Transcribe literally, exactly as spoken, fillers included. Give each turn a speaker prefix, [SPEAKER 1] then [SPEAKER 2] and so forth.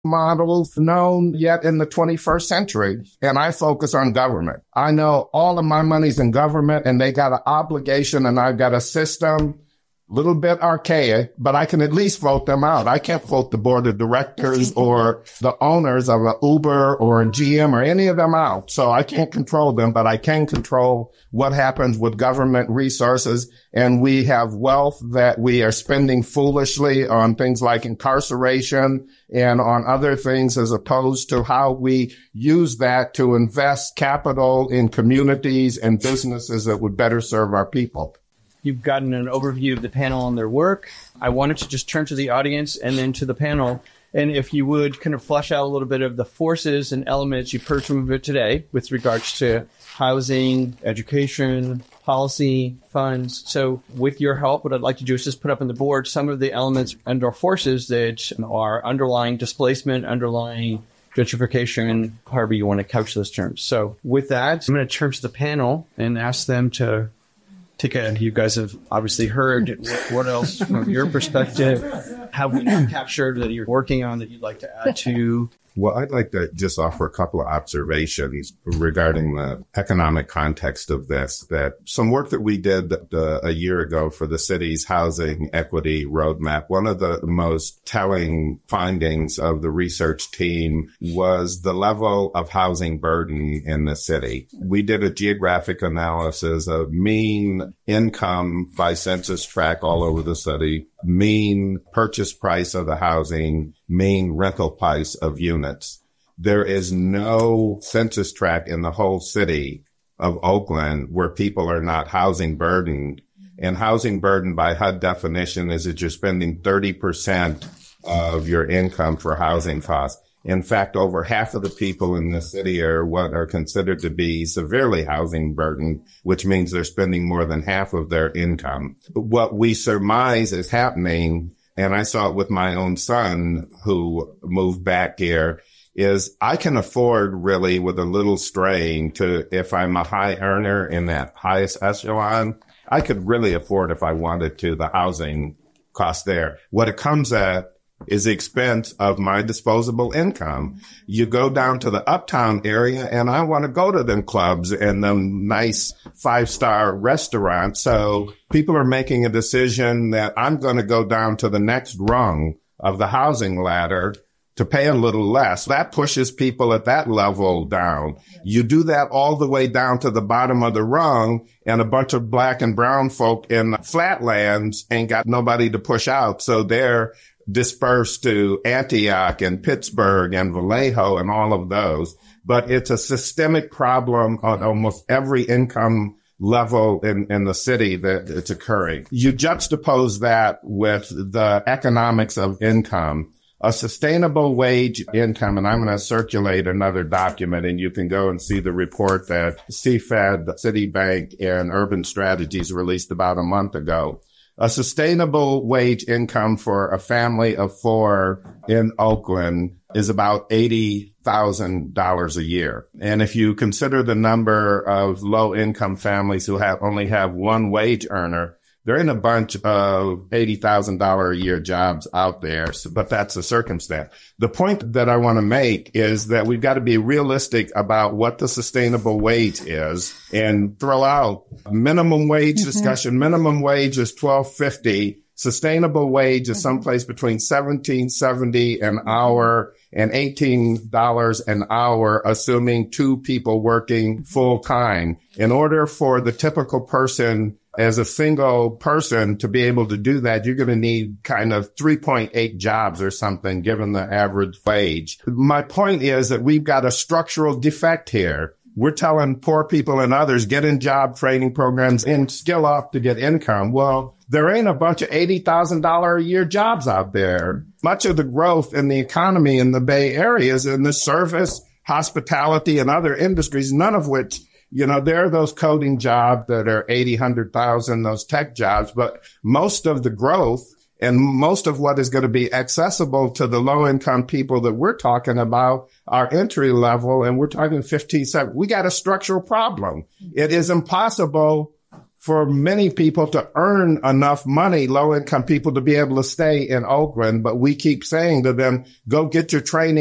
[SPEAKER 1] models known yet in the twenty-first century. And I focus on government. I know all of my money's in government and they got an obligation and I've got a system, a little bit archaic, but I can at least vote them out. I can't vote the board of directors or the owners of an Uber or a G M or any of them out. So I can't control them, but I can control what happens with government resources. And we have wealth that we are spending foolishly on things like incarceration and on other things, as opposed to how we use that to invest capital in communities and businesses that would better serve our people.
[SPEAKER 2] You've gotten an overview of the panel and their work. I wanted to just turn to the audience and then to the panel. And if you would kind of flesh out a little bit of the forces and elements you've heard from it today with regards to housing, education, policy, funds. So with your help, what I'd like to do is just put up on the board some of the elements and or forces that are underlying displacement, underlying gentrification, however you want to couch those terms. So with that, I'm going to turn to the panel and ask them to take a, you guys have obviously heard what else from your perspective have we not captured that you're working on that you'd like to add to?
[SPEAKER 1] Well, I'd like to just offer a couple of observations regarding the economic context of this, that some work that we did uh, a year ago for the city's housing equity roadmap. One of the most telling findings of the research team was the level of housing burden in the city. We did a geographic analysis of mean income by census tract all over the city, mean purchase price of the housing, mean rental price of units. There is no census tract in the whole city of Oakland where people are not housing burdened. And housing burden by H U D definition is that you're spending thirty percent of your income for housing costs. In fact, over half of the people in the city are what are considered to be severely housing burdened, which means they're spending more than half of their income. What we surmise is happening, and I saw it with my own son who moved back here, is I can afford really with a little strain to, if I'm a high earner in that highest echelon, I could really afford, if I wanted to, the housing cost there. What it comes at is the expense of my disposable income. You go down to the uptown area and I want to go to them clubs and them nice five-star restaurants. So people are making a decision that I'm going to go down to the next rung of the housing ladder to pay a little less. That pushes people at that level down. You do that all the way down to the bottom of the rung, and a bunch of black and brown folk in flatlands ain't got nobody to push out. So they're dispersed to Antioch and Pittsburgh and Vallejo and all of those. But it's a systemic problem on almost every income level in, in the city that it's occurring. You juxtapose that with the economics of income. A sustainable wage income, and I'm going to circulate another document, and you can go and see the report that C F E D, Citibank, and Urban Strategies released about a month ago. A sustainable wage income for a family of four in Oakland is about eighty thousand dollars a year. And if you consider the number of low-income families who have only have one wage earner, there ain't a bunch of eighty thousand dollars a year jobs out there, so, but that's the circumstance. The point that I want to make is that we've got to be realistic about what the sustainable wage is and throw out minimum wage mm-hmm. discussion. Minimum wage is twelve fifty. Sustainable wage is someplace between seventeen seventy an hour and eighteen dollars an hour, assuming two people working full time. In order for the typical person as a single person to be able to do that, you're going to need kind of three point eight jobs or something, given the average wage. My point is that we've got a structural defect here. We're telling poor people and others, get in job training programs and skill up to get income. Well, there ain't a bunch of eighty thousand dollars a year jobs out there. Much of the growth in the economy in the Bay Area is in the service, hospitality, and other industries, none of which, you know, there are those coding jobs that are eighty, one hundred thousand, those tech jobs, but most of the growth and most of what is going to be accessible to the low income people that we're talking about are entry level, and we're talking fifteen, seven. We got a structural problem. It is impossible for many people to earn enough money, low income people, to be able to stay in Oakland. But we keep saying to them, go get your training